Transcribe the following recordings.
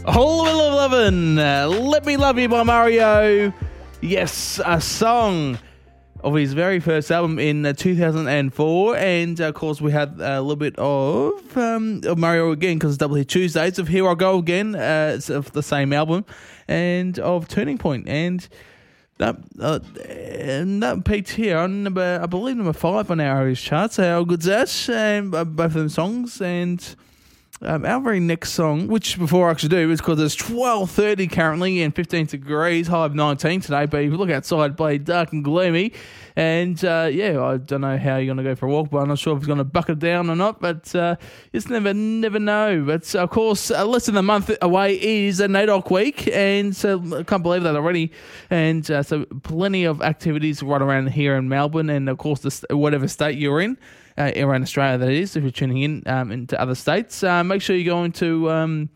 Level 11, Let Me Love You by Mario. Yes, a song of his very first album in 2004. And, of course, we had a little bit of Mario again because it's Double Hit Tuesdays of Here I Go Again. It's of the same album. And of Turning Point. And that peaked here on I believe number 5 on our Irish charts. How good's that? And both of them songs. And our very next song, which before I actually do, is because it's 12:30 currently and 15 degrees, high of 19 today. But if you look outside, play dark and gloomy. And I don't know how you're going to go for a walk, but I'm not sure if it's going to bucket down or not. But just never know. But of course, less than a month away is a NAIDOC week, and so I can't believe that already. And so plenty of activities right around here in Melbourne, and of course, whatever state you're in. Around Australia, that is, if you're tuning in into other states. Make sure you go into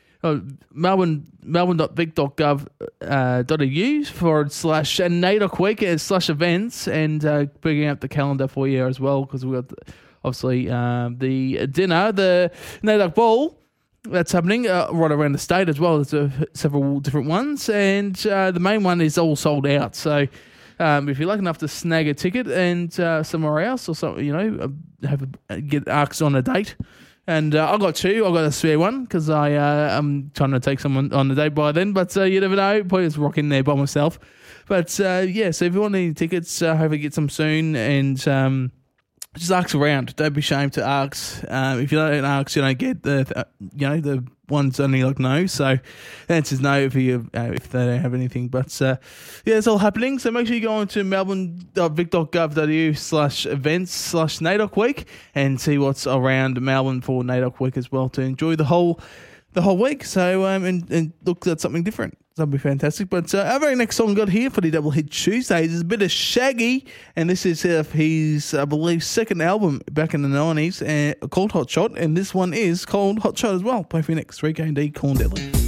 melbourne.vic.gov.au / NAIDOC week / events, and bringing up the calendar for you as well, because we've got obviously the dinner, the NAIDOC ball. That's happening right around the state as well. There's several different ones, and the main one is all sold out. So if you're lucky enough to snag a ticket and somewhere else, or something, get asked on a date. And I got 2. I got a spare one because I'm trying to take someone on the date by then. But you never know. Probably just rock in there by myself. But so if you want any tickets, hopefully get some soon. And just ask around. Don't be ashamed to ask. If you don't ask, you don't get the ones only like no. So the answer's no if they don't have anything. But it's all happening. So make sure you go on to melbourne.vic.gov.au / events / NAIDOC week and see what's around Melbourne for NAIDOC week as well to enjoy the whole week. So and look at something different. That'll be fantastic. But our very next song got here for the Double Hit Tuesdays is a bit of Shaggy, and this is his, I believe, second album back in the 90s called Hot Shot, and this one is called Hot Shot as well. Play for your next 3KD Corn Deadly.